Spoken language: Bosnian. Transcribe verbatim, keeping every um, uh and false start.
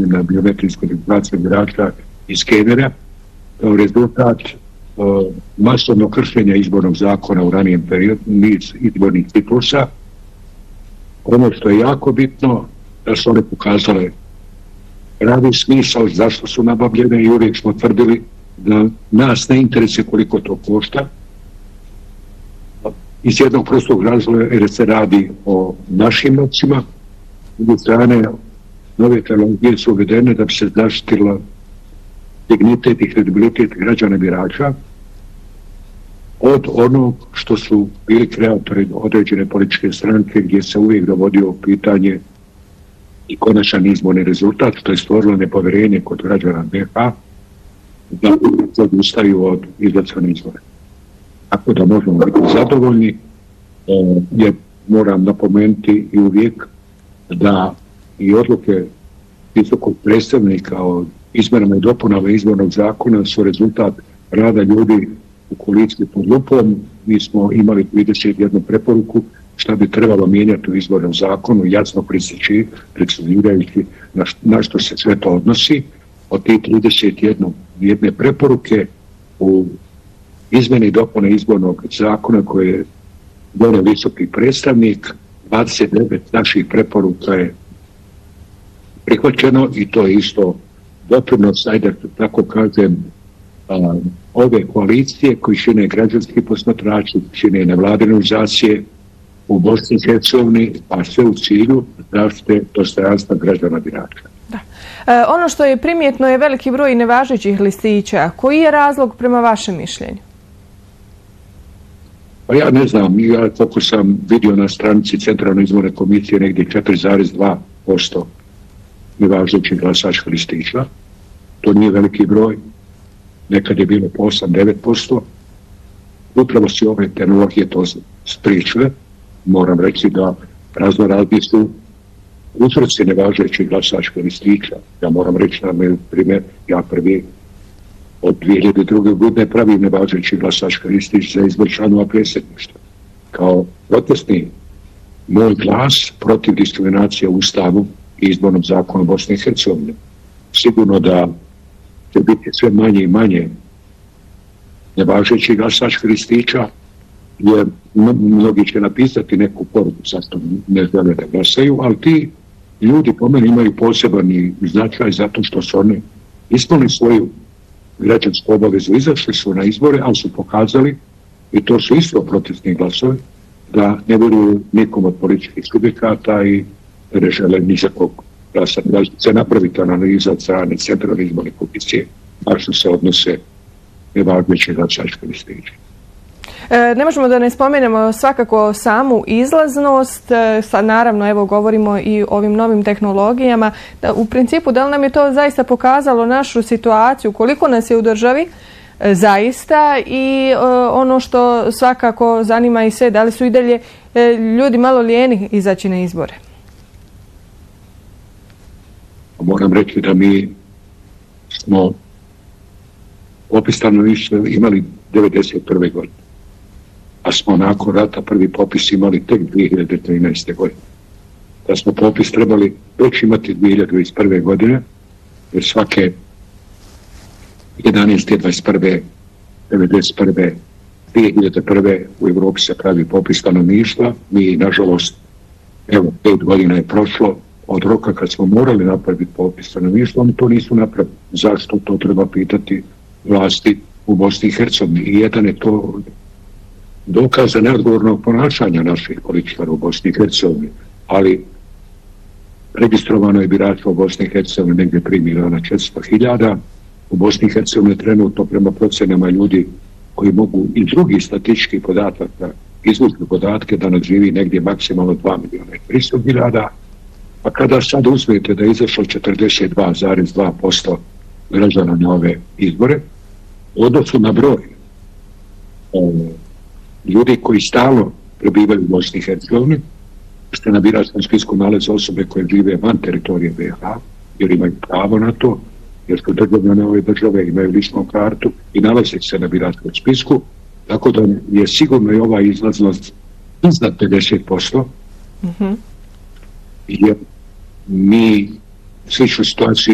izrađena biometrijska identifikacija birača iz skenera, kao rezultat uh, masovnog kršenja izbornog zakona u ranijem periodu, niz izbornih ciklusa. Ono što je jako bitno, da su one pokazale pravi smisao zašto su nabavljene i uvijek smo tvrdili da nas ne interesuje koliko to košta. Iz jednog prostog razloga jer se radi o našim novcima, s druge strane nove tehnologije su uvedene da bi se zaštitila dignitet i kredibilitet građana birača od onog što su bili kreatori određene političke stranke gdje se uvijek dovodio u pitanje i konačan izborni rezultat, što je stvorilo nepovjerenje kod građana B H da se odustaju od izlaska na izbore. Tako da možemo biti zadovoljni, jer moram napomenuti i uvijek da i odluke visokog predstavnika o izmjenama i dopunama izbornog zakona su rezultat rada ljudi u koaliciji pod lupom. Mi smo imali trideset jednu preporuku šta bi trebalo mijenjati u izbornom zakonu, jasno precizirajući na, na što se sve to odnosi. Od tih trideset jedne preporuke u izmjeni i dopune izbornog zakona koje je donio visoki predstavnik, dvadeset devet naših preporuka je prihvaćeno i to je isto doprinos, ajde tako kažem, a, ove koalicije koji čine građanski posmatrači, čine nevladine organizacije u Bosni i Hercegovini, a sve u cilju zaštite dostojanstva građana birača. Da. E, ono što je primjetno je veliki broj nevažećih listića. Koji je razlog prema vašem mišljenju? Pa ja ne znam, ja kako sam vidio na stranici Centralne izborne komisije negdje četiri zarez dva posto nevažećih glasačkih listića. To nije veliki broj, nekad je bilo po osam do devet posto. Upravo se ove tehnologije to spriječile. Moram reći da razno razni su uzroci nevažećih glasačkih listića. Ja moram reći na moj primjer, ja prvi od dvije hiljade druge. godine pravim nevažeći glasački listić za izbor članova predsjedništva. Kao protestni moj glas protiv diskriminacije u Ustavu i izbornom zakonu Bosne i Hercegovine. Sigurno da će biti sve manje i manje nevažećih glasačkih listića, jer mnogi će napisati neku poruku, zašto ne žele da glasaju, ali ti ljudi po meni imaju poseban značaj zato što su oni ispunili svoju građansku obavezu, izašli su na izbore, ali su pokazali, i to su isto protestni glasovi, da ne vjeruju nikom od političkih subjekata i ne žele nikakvog glasa. Da se napraviti analiza od strane Centralne izborne komisije, baš što se odnose nevažeće glasačke listiće. E, ne možemo da ne spomenemo svakako samu izlaznost, e, sad naravno evo govorimo i o ovim novim tehnologijama. Da, u principu da li nam je to zaista pokazalo našu situaciju, koliko nas je u državi e, zaista i e, ono što svakako zanima i sve, da li su i dalje e, ljudi malo lijeni izaći na izbore? Moram reći da mi smo popis stanovništva imali devedeset prve. godine. A smo nakon rata prvi popis imali tek dvije hiljade trinaeste. godine. Da smo popis trebali već imati dvije hiljade dvadeset prve. godine, jer svake jedanaeste, dvadeset prve, devedeset prve, dvije hiljade prve. u Evropi se pravi popis stanovništva. Mi, nažalost, evo, pet godina je prošlo od roka kad smo morali napraviti popis stanovništva, oni to nisu napravili. Zašto? To treba pitati vlasti u Bosni i Hercegovini. I jedan je to dokaza neodgovornog ponašanja naših političara u Bosni i Hercegovini, ali registrovano je birača u Bosni i Hercegovini negdje tri milijuna četiristo hiljada. U Bosni i Hercegovini trenutno prema procenama ljudi koji mogu i drugih statističkih podataka izvući podatke da nas živi negdje maksimalno dva milijuna tristo hiljada, a kada sad uzmete da je izašlo četrdeset dva zarez dva posto građana na ove izbore, u odnosu na broj e, ljudi koji stalno prebivaju u Bosni i Hercegovini, što na biračkom spisku nalaze osobe koje žive van teritorije B H, jer imaju pravo na to, jer su državljani ove države, imaju ličnu kartu i nalaze se na biračkom spisku, tako da je sigurno i ova izlaznost iznad pedeset posto, mm-hmm. jer mi sličnu situaciju